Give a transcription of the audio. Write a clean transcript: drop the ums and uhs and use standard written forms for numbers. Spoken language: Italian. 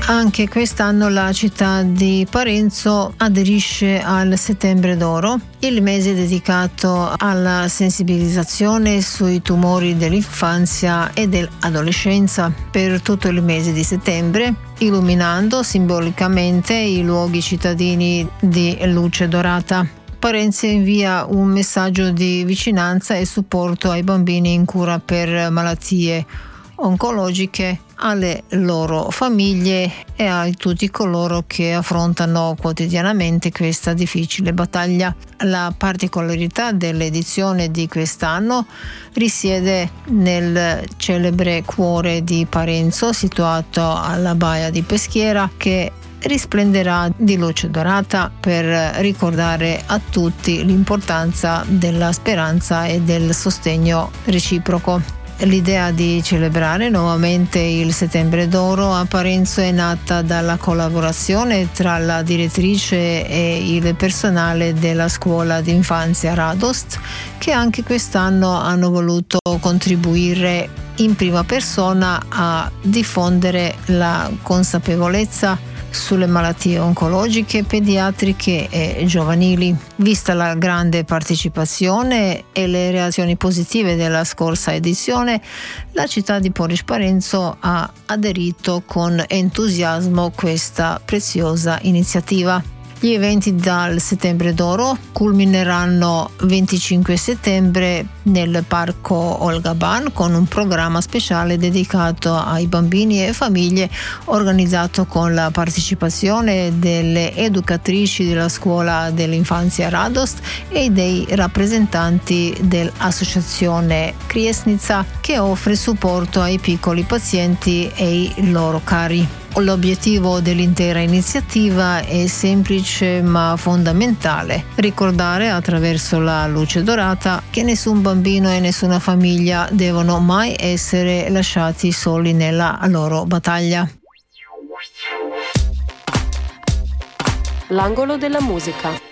Anche quest'anno la città di Parenzo aderisce al Settembre d'Oro, il mese dedicato alla sensibilizzazione sui tumori dell'infanzia e dell'adolescenza per tutto il mese di settembre, illuminando simbolicamente i luoghi cittadini di luce dorata. Parenzo invia un messaggio di vicinanza e supporto ai bambini in cura per malattie oncologiche, alle loro famiglie e a tutti coloro che affrontano quotidianamente questa difficile battaglia. La particolarità dell'edizione di quest'anno risiede nel celebre cuore di Parenzo, situato alla baia di Peschiera, che risplenderà di luce dorata per ricordare a tutti l'importanza della speranza e del sostegno reciproco. L'idea di celebrare nuovamente il Settembre d'Oro a Parenzo è nata dalla collaborazione tra la direttrice e il personale della scuola d'infanzia Radost, che anche quest'anno hanno voluto contribuire in prima persona a diffondere la consapevolezza sulle malattie oncologiche, pediatriche e giovanili. Vista la grande partecipazione e le reazioni positive della scorsa edizione, la città di Poreč Parenzo ha aderito con entusiasmo a questa preziosa iniziativa. Gli eventi dal Settembre d'Oro culmineranno 25 settembre nel parco Olga Ban con un programma speciale dedicato ai bambini e famiglie, organizzato con la partecipazione delle educatrici della scuola dell'infanzia Radost e dei rappresentanti dell'associazione Kriesnica, che offre supporto ai piccoli pazienti e ai loro cari. L'obiettivo dell'intera iniziativa è semplice ma fondamentale: ricordare attraverso la luce dorata che nessun bambino e nessuna famiglia devono mai essere lasciati soli nella loro battaglia. L'angolo della musica.